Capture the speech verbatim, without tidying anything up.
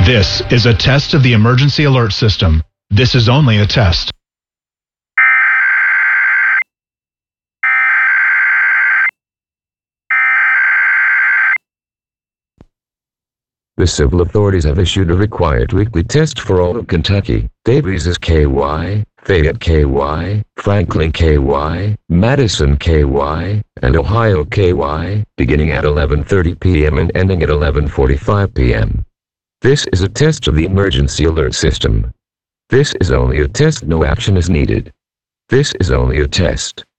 This is a test of the emergency alert system. This is only a test. The civil authorities have issued a required weekly test for all of Kentucky. Davies is K Y, Fayette K Y, Franklin K Y, Madison K Y, and Ohio K Y, beginning at eleven thirty p m and ending at eleven forty-five p m This is a test of the emergency alert system. This is only a test, no action is needed. This is only a test.